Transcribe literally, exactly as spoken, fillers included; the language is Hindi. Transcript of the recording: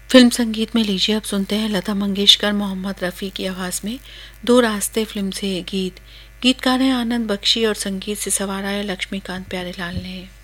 फिल्म संगीत में लीजिए अब सुनते हैं लता मंगेशकर मोहम्मद रफ़ी की आवाज़ में दो रास्ते फिल्म से ये गीत। गीतकार हैं आनंद बख्शी और संगीत से सवारा है लक्ष्मीकांत प्यारेलाल ने।